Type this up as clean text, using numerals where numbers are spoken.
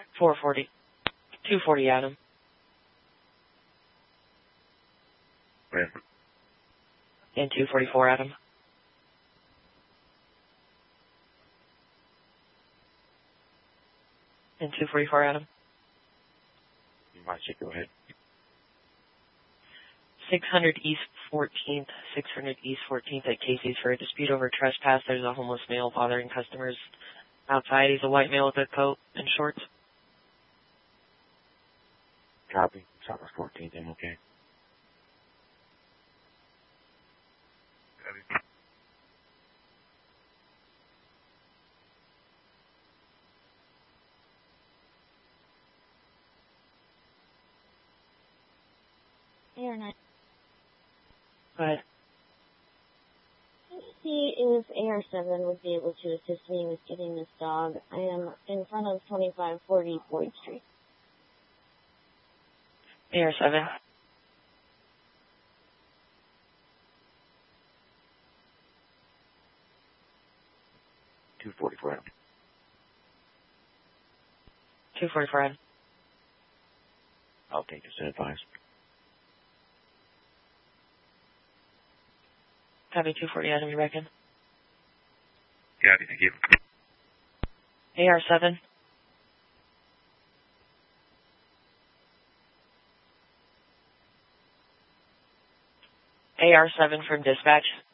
440. 240, Adam. Where? And 244, Adam. And 244, Adam. You might say go ahead. 600 East 14th, 600 East 14th at Casey's for a dispute over trespass. There's a homeless male bothering customers outside. He's a white male with a coat and shorts. Copy. Southwest 14th, I'm okay. Air 9. Go ahead. He is AR7 would be able to assist me with getting this dog. I am in front of 2540 Boyd Street. AR7. $244. 244, Adam. I'll take this and advise. Copy 240, Adam, you reckon? Copy, thank you. AR7. AR7 from dispatch.